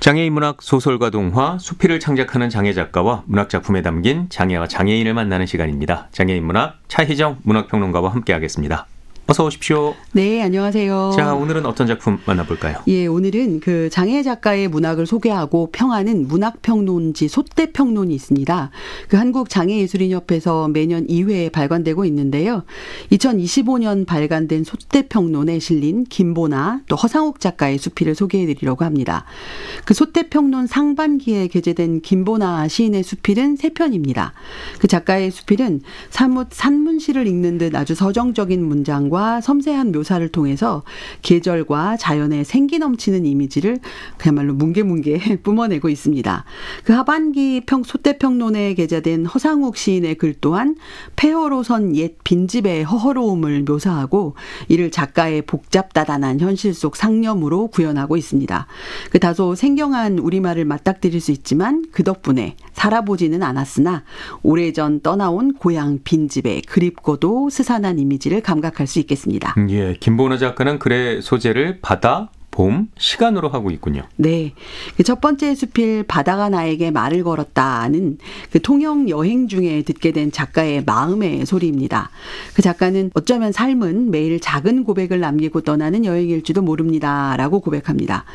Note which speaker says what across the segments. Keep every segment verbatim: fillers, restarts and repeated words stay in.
Speaker 1: 장애인 문학 소설과 동화, 수필을 창작하는 장애 작가와 문학 작품에 담긴 장애와 장애인을 만나는 시간입니다. 장애인 문학 차희정 문학평론가와 함께하겠습니다. 어서 오십시오.
Speaker 2: 네, 안녕하세요.
Speaker 1: 자, 오늘은 어떤 작품 만나볼까요?
Speaker 2: 예, 오늘은 그 장애 작가의 문학을 소개하고 평하는 문학평론지 소떼평론이 있습니다. 그 한국장애예술인협회에서 매년 이 회 발간되고 있는데요. 이천이십오 년 발간된 소떼평론에 실린 김보나 또 허상욱 작가의 수필을 소개해드리려고 합니다. 그 소떼평론 상반기에 게재된 김보나 시인의 수필은 세 편입니다. 그 작가의 수필은 사뭇 산문시를 읽는 듯 아주 서정적인 문장과 섬세한 묘사를 통해서 계절과 자연의 생기 넘치는 이미지를 그야말로 뭉게뭉게 뿜어내고 있습니다. 그 하반기 평, 소떼평론에 게재된 허상욱 시인의 글 또한 폐허로 선 옛 빈집의 허허로움을 묘사하고 이를 작가의 복잡다단한 현실 속 상념으로 구현하고 있습니다. 그 다소 생경한 우리말을 맞닥뜨릴 수 있지만 그 덕분에 살아보지는 않았으나 오래전 떠나온 고향 빈집의 그립고도 스산한 이미지를 감각할 수 있겠습니다.
Speaker 1: 예, 김보나 작가는 글의 소재를 바다, 봄, 시간으로 하고 있군요.
Speaker 2: 네. 그 첫 번째 수필 바다가 나에게 말을 걸었다는 그 통영 여행 중에 듣게 된 작가의 마음의 소리입니다. 그 작가는 어쩌면 삶은 매일 작은 고백을 남기고 떠나는 여행일지도 모릅니다. 라고 고백합니다.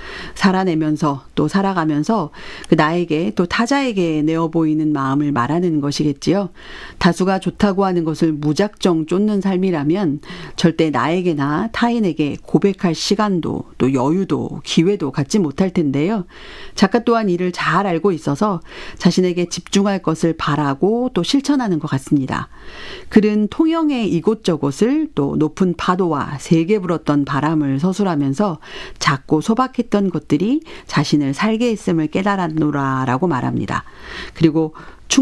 Speaker 2: 살아내면서 또 살아가면서 그 나에게 또 타자에게 내어 보이는 마음을 말하는 것이겠지요. 다수가 좋다고 하는 것을 무작정 쫓는 삶이라면 절대 나에게나 타인에게 고백할 시간도 또 여 여유도 기회도 갖지 못할 텐데요. 작가 또한 이를 잘 알고 있어서 자신에게 집중할 것을 바라고 또 실천하는 것 같습니다. 글은 통영의 이곳저곳을 또 높은 파도와 세게 불었던 바람을 서술하면서 작고 소박했던 것들이 자신을 살게 했음을 깨달았노라라고 말합니다. 그리고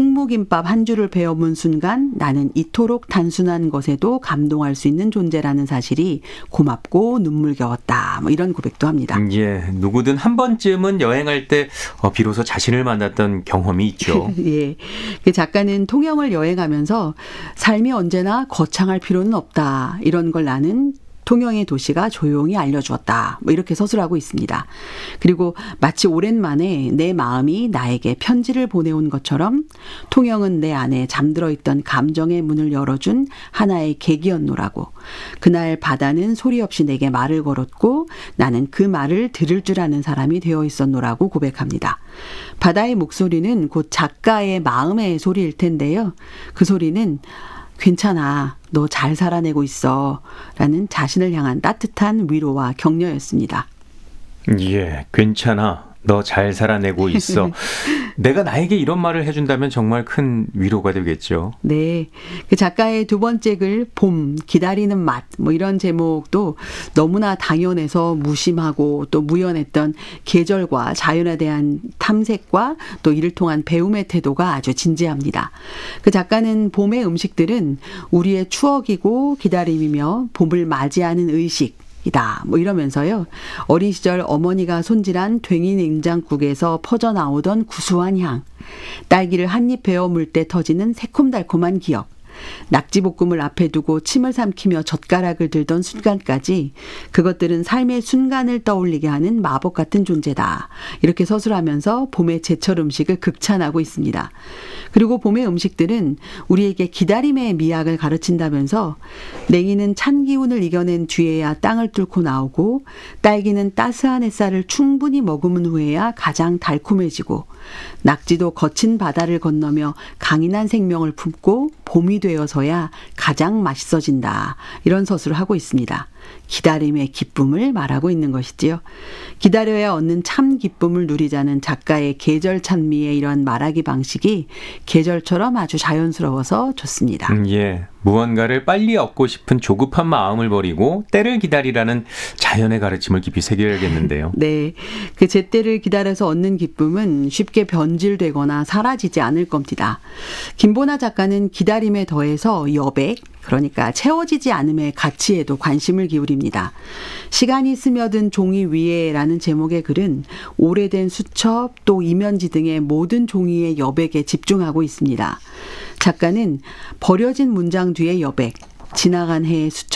Speaker 2: 충무김밥 한 줄을 베어문 순간 나는 이토록 단순한 것에도 감동할 수 있는 존재라는 사실이 고맙고 눈물겨웠다. 뭐 이런 고백도 합니다.
Speaker 1: 예, 누구든 한 번쯤은 여행할 때 어, 비로소 자신을 만났던 경험이 있죠.
Speaker 2: 예, 그 작가는 통영을 여행하면서 삶이 언제나 거창할 필요는 없다. 이런 걸 나는 통영의 도시가 조용히 알려주었다. 뭐 이렇게 서술하고 있습니다. 그리고 마치 오랜만에 내 마음이 나에게 편지를 보내온 것처럼 통영은 내 안에 잠들어 있던 감정의 문을 열어준 하나의 계기였노라고. 그날 바다는 소리 없이 내게 말을 걸었고 나는 그 말을 들을 줄 아는 사람이 되어 있었노라고 고백합니다. 바다의 목소리는 곧 작가의 마음의 소리일 텐데요. 그 소리는 괜찮아. 너 잘 살아내고 있어. 라는 자신을 향한 따뜻한 위로와 격려였습니다.
Speaker 1: 예, 괜찮아. 너 잘 살아내고 있어. 내가 나에게 이런 말을 해준다면 정말 큰 위로가 되겠죠.
Speaker 2: 네. 그 작가의 두 번째 글, 봄, 기다리는 맛, 뭐 이런 제목도 너무나 당연해서 무심하고 또 무연했던 계절과 자연에 대한 탐색과 또 이를 통한 배움의 태도가 아주 진지합니다. 그 작가는 봄의 음식들은 우리의 추억이고 기다림이며 봄을 맞이하는 의식, 이다. 뭐 이러면서요. 어린 시절 어머니가 손질한 괭이 냉장국에서 퍼져나오던 구수한 향, 딸기를 한 입 베어 물 때 터지는 새콤달콤한 기억, 낙지볶음을 앞에 두고 침을 삼키며 젓가락을 들던 순간까지 그것들은 삶의 순간을 떠올리게 하는 마법 같은 존재다. 이렇게 서술하면서 봄의 제철 음식을 극찬하고 있습니다. 그리고 봄의 음식들은 우리에게 기다림의 미학을 가르친다면서 냉이는 찬 기운을 이겨낸 뒤에야 땅을 뚫고 나오고 딸기는 따스한 햇살을 충분히 머금은 후에야 가장 달콤해지고 낙지도 거친 바다를 건너며 강인한 생명을 품고 봄이 되어서야 가장 맛있어진다. 이런 서술을 하고 있습니다. 기다림의 기쁨을 말하고 있는 것이지요. 기다려야 얻는 참 기쁨을 누리자는 작가의 계절 찬미의 이런 말하기 방식이 계절처럼 아주 자연스러워서 좋습니다.
Speaker 1: 음, 예. 무언가를 빨리 얻고 싶은 조급한 마음을 버리고 때를 기다리라는 자연의 가르침을 깊이 새겨야겠는데요.
Speaker 2: 네. 그 제때를 기다려서 얻는 기쁨은 쉽게 변질되거나 사라지지 않을 겁니다. 김보나 작가는 기다림에 더해서 여백, 그러니까 채워지지 않음의 가치에도 관심을 기울입니다. 시간이 스며든 종이 위에라는 제목의 글은 오래된 수첩 또 이면지 등의 모든 종이의 여백에 집중하고 있습니다. 작가는 버려진 문장 뒤에 여백, 지나간 해의 수첩